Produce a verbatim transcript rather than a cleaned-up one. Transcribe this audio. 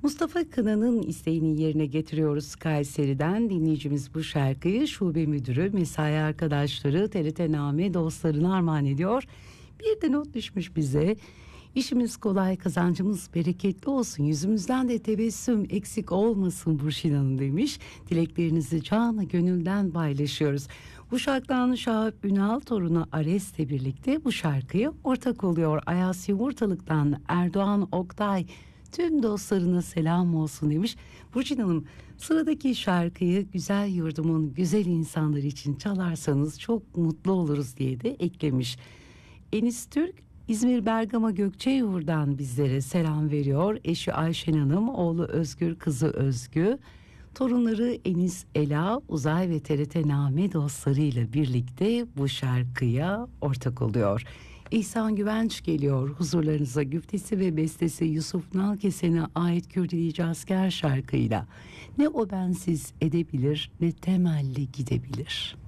Mustafa Kına'nın isteğini yerine getiriyoruz. Kayseri'den dinleyicimiz bu şarkıyı şube müdürü, mesai arkadaşları, T R T Name dostlarına armağan ediyor. Bir de not düşmüş bize. İşimiz kolay, kazancımız bereketli olsun, yüzümüzden de tebessüm eksik olmasın Burşin Hanım demiş. Dileklerinizi canı gönülden paylaşıyoruz. Bu şarkıdan Şahap Ünal torunu Ares'le birlikte bu şarkıya ortak oluyor. Ayas Yumurtalık'tan Erdoğan Oktay tüm dostlarına selam olsun demiş. Burçin Hanım, sıradaki şarkıyı güzel yurdumun güzel insanları için çalarsanız çok mutlu oluruz diye de eklemiş. Enis Türk İzmir Bergama Gökçeyur'dan bizlere selam veriyor. Eşi Ayşen Hanım, oğlu Özgür, kızı Özgü, torunları Enis, Ela, Uzay ve T R T Name dostlarıyla birlikte bu şarkıya ortak oluyor. İhsan Güvenç geliyor huzurlarınıza, güftesi ve bestesi Yusuf Nalkesen'e ait Kürdilici Asker şarkıyla. Ne o bensiz edebilir, ne temelli gidebilir.